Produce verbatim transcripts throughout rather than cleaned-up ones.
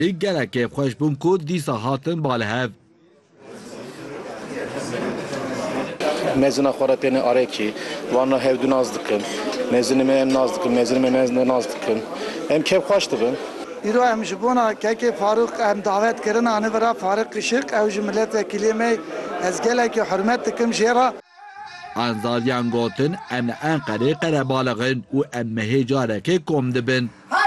gelekê xweş bûn ku dîsa hatin balihev. Mezina xwaretên arekî, wan hevdû naz dikin. Mezinê me em naz dikin, mezinê me mezin naz dikin. Em kevxweş dibin. îro em ji bona kekê Farûq em davet kirin anîvera Farûq Kişik ew ji milletvekîlê me ez gelekî hurmet dikim jê re. Anzaliyan gotin em li Enqereyê qerebaliqin û em mehê carekê kom dibin.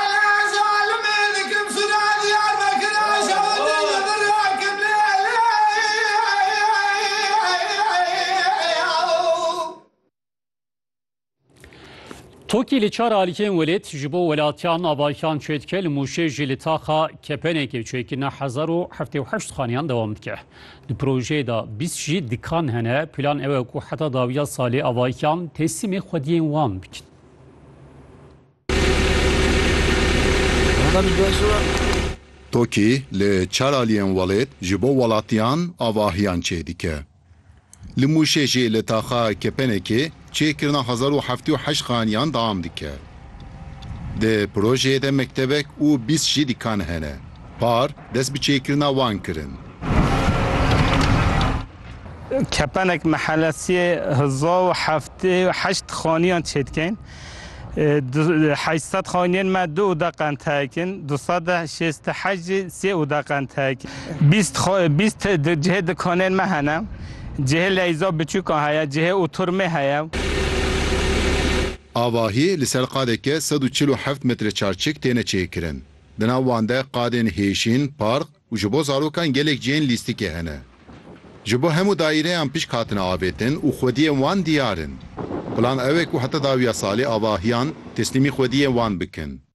Tokî li çar alîkên welêt ji bo welatiyan avahiyan çêdike li Mûşê jî li taxa kepenekê çêkirina hezar û heftê û heşt xaniyan dewam dike. Di projeyê da bîst jî dikan hene, plan ew e ku heta dawiya salê avahiyan teslîmê xwediyên wan bikin. Tokî li çar aliyên welêt ji bo welatiyan avahiyan çêdike. Li Mûşê jî li taxa kepenekê çêkirina hezar û heftê û heşt xaniyan dewam dike. Di projeyê de mektebek û bîst jî dikan hene. Par dest bi çêkirina wan kirin. Kepenek mehellesiyê hezar û heftê û heşt xaniyan çêdikin. heşt xaniyên me du odeqan tekin, du sed şêst heşt jî sê odeqan tekin. bîst cihê dikanên me hene. Cihê leyza biçûkan heye, cihê oturmê heye. Avahî li ser qadeke sed û çil û heft metre çarçik têne çêkirin. Di nav wan de qadên hêşîn, park û ji bo zarokan gelek cihên lîstikê hene. Ji bo hemû daireyan pişk hatine avêtin û xwediyên wan diyar in. Plan ew e ku heta dawiya salê avahiyan teslîmî xwediyên wan bikin.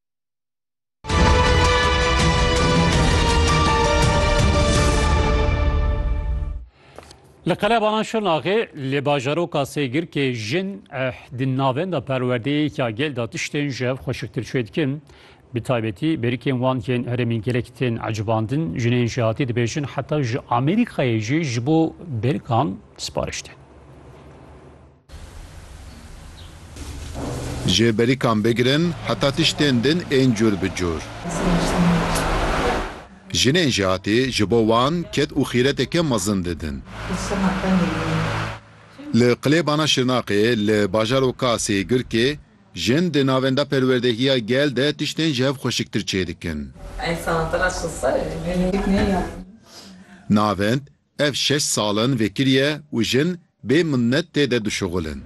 Li Qelebanan Şirnexê li bajaroka Sêgirkê jin di navenda perwerdeyeke gel da tiştên jev xweşiktir çêdikin. Bi taybetî berîkên wan yên heremîn gelek tên ecibandin, jinên jihatî dibêjin heta ji Amerîkayê jî ji bo berikan sipariş din. Ji berikan bigirin heta tiştên din ên cûr bi cûr. Jinên jihatî ji bo wan ket û xîreteke mezin didin. Li Qelêbana Şirnexê li bajaroka Sêgirkê jin di navenda perwerdehiya gel de tiştên jev xweşiktir çêdikin. Navend ev şeş salin vekiriye û jin bê minnet tê de dişuxulin.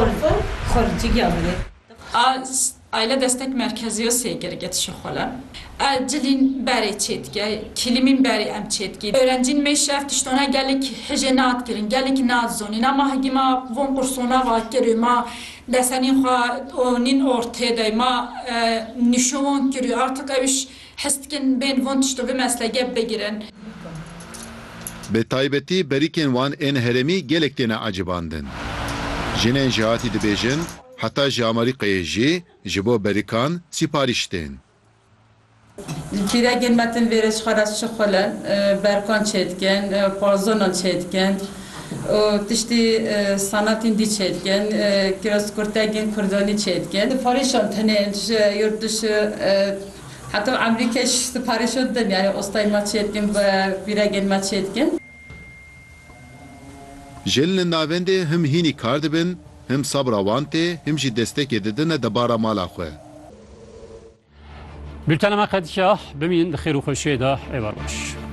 Aile destek merkeziyo Sêgirgê dişuxulin. Cilîn berê çêdike, kilimîn berê em çêdikî. Öğrencîn me şev tiştona gelek hije nadkirin, gelek nadzonîn. Ama hegîma von kursona vakirî ma desenîn xwe onîn ortê de ma nîşan kirî. Artık ew iş hes dikin bên von tiştovî meslege bigirin. Bi taybetî berîkên wan ên heremî gelek têne ecibandin. Jinên jihatî dibêjin heta ji Amerîkayê jî ji bo berikan sipariş tên. Pîregên metin vêre xwe re şixulin, berkan çêdikin, parzonan çêdikin, tiştî sanatên dî çêdikin, kiraskurtegên Kurdanî çêdikin. Siparîşan tenê ji yurt dişî heta Amerîkayê siparîşan din, yani ostayê me çêdikin ve pîregên me çêdikin. Jin li navendê him hînî kar dibin, him sabra wan tê, him jî destekê didin debara mala xwe. Bültenema qedikah bimînin di xêr û xweşiyê de êvar baş.